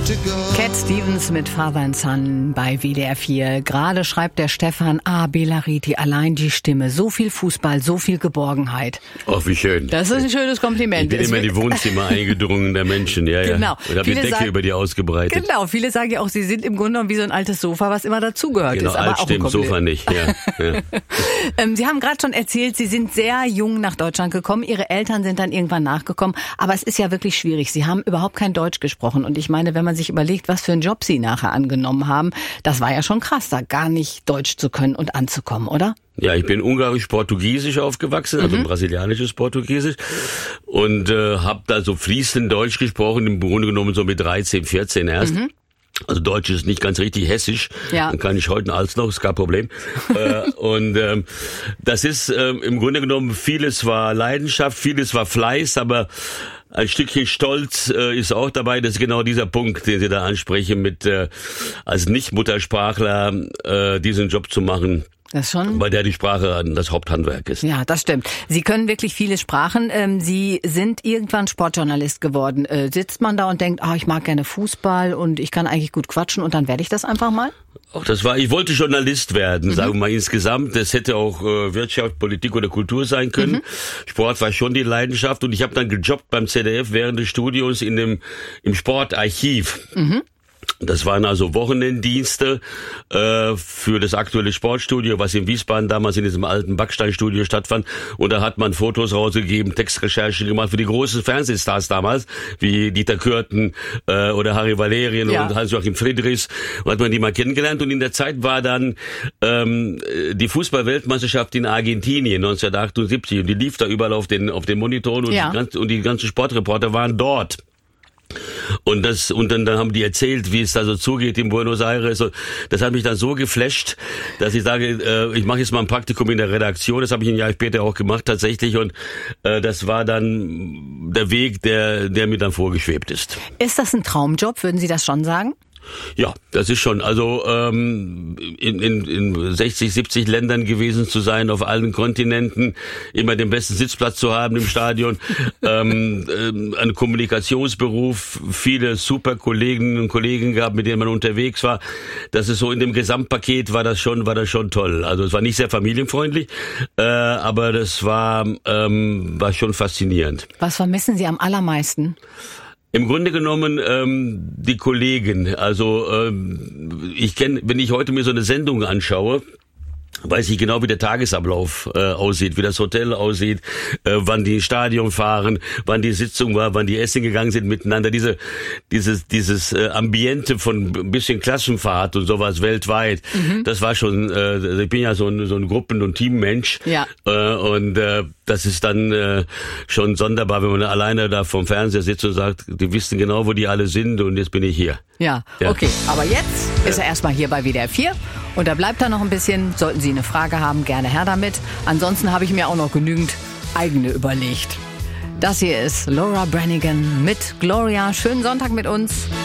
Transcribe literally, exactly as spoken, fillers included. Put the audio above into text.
Cat Stevens mit Father and Son bei W D R vier. Gerade schreibt der Stefan A. Belariti, allein die Stimme. So viel Fußball, so viel Geborgenheit. Ach, wie schön. Das ist ein schönes Kompliment. Ich bin immer in die Wohnzimmer eingedrungen der Menschen, ja, ja. Genau. Und habe die Decke sagen, über die ausgebreitet. Genau, viele sagen ja auch, sie sind im Grunde genommen wie so ein altes Sofa, was immer dazugehört genau, ist. Aber alt auch stimmt, Sofa nicht, ja. ja. ähm, Sie haben gerade schon erzählt, Sie sind sehr jung nach Deutschland gekommen. Ihre Eltern sind dann irgendwann nachgekommen. Aber es ist ja wirklich schwierig. Sie haben überhaupt kein Deutsch gesprochen. Und ich meine, wenn man sich überlegt, was für einen Job Sie nachher angenommen haben, das war ja schon krass, da gar nicht Deutsch zu können und anzukommen, oder? Ja, ich bin ungarisch-portugiesisch aufgewachsen, also mhm. brasilianisches Portugiesisch und äh, habe da so fließend Deutsch gesprochen, im Grunde genommen so mit dreizehn, vierzehn erst. Mhm. Also Deutsch ist nicht ganz richtig hessisch, ja. Dann kann ich heute alles noch, ist kein Problem. äh, und ähm, das ist äh, im Grunde genommen, vieles war Leidenschaft, vieles war Fleiß, aber ein Stückchen Stolz äh, ist auch dabei. Das ist genau dieser Punkt, den Sie da ansprechen, mit äh, als Nicht-Muttersprachler äh, diesen Job zu machen. Das schon. Weil der die Sprache das Haupthandwerk ist. Ja, das stimmt. Sie können wirklich viele Sprachen. Ähm, Sie sind irgendwann Sportjournalist geworden. Äh, sitzt man da und denkt, ah, ich mag gerne Fußball und ich kann eigentlich gut quatschen und dann werde ich das einfach mal? Auch das war, ich wollte Journalist werden, mhm. sagen wir mal insgesamt. Das hätte auch äh, Wirtschaft, Politik oder Kultur sein können. Mhm. Sport war schon die Leidenschaft und ich habe dann gejobbt beim Z D F während des Studiums in dem im Sportarchiv. Mhm. Das waren also Wochenenddienste äh, für das aktuelle Sportstudio, was in Wiesbaden damals in diesem alten Backsteinstudio stattfand. Und da hat man Fotos rausgegeben, Textrecherchen gemacht für die großen Fernsehstars damals, wie Dieter Kürten äh, oder Harry Valerien ja. und Hans-Joachim Friedrichs. Und hat man die mal kennengelernt. Und in der Zeit war dann ähm, die Fußball-Weltmeisterschaft in Argentinien neunzehnhundertachtundsiebzig. Und die lief da überall auf den auf den Monitoren und, ja. die, ganzen, und die ganzen Sportreporter waren dort. Und das und dann, dann haben die erzählt, wie es da so zugeht in Buenos Aires. Und das hat mich dann so geflasht, dass ich sage, äh, ich mache jetzt mal ein Praktikum in der Redaktion. Das habe ich ein Jahr später auch gemacht tatsächlich. Und äh, das war dann der Weg, der der mir dann vorgeschwebt ist. Ist das ein Traumjob? Würden Sie das schon sagen? Ja, das ist schon, also ähm, in, in, in sechzig, siebzig Ländern gewesen zu sein, auf allen Kontinenten, immer den besten Sitzplatz zu haben im Stadion, ähm, ähm, ein Kommunikationsberuf, viele super Kolleginnen und Kollegen gehabt, mit denen man unterwegs war. Das ist so in dem Gesamtpaket war das schon, war das schon toll. Also es war nicht sehr familienfreundlich, äh, aber das war ähm, war schon faszinierend. Was vermissen Sie am allermeisten? Im Grunde genommen ähm, die Kollegen. Also ähm, ich kenne, wenn ich heute mir so eine Sendung anschaue, weiß ich genau, wie der Tagesablauf äh, aussieht, wie das Hotel aussieht, äh, wann die ins Stadion fahren, wann die Sitzung war, wann die essen gegangen sind miteinander. Diese, dieses, dieses äh, Ambiente von ein bisschen Klassenfahrt und sowas weltweit. Mhm. Das war schon. Äh, ich bin ja so ein so ein Gruppen- und Teammensch. Ja. Äh, und äh, das ist dann äh, schon sonderbar, wenn man alleine da vom Fernseher sitzt und sagt, die wissen genau, wo die alle sind und jetzt bin ich hier. Ja, ja. Okay. Aber jetzt ja. ist er erstmal hier bei W D R vier und da bleibt er noch ein bisschen. Sollten Sie eine Frage haben, gerne her damit. Ansonsten habe ich mir auch noch genügend eigene überlegt. Das hier ist Laura Branigan mit Gloria. Schönen Sonntag mit uns.